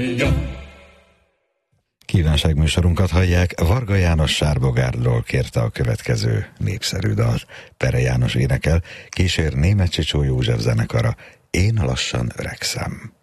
Kívánságműsorunkat hallják. Varga János Sárbogárról kérte a következő népszerű dalt. Pere János énekel, kísér Németh Csicsó József zenekara. Én lassan öregszem.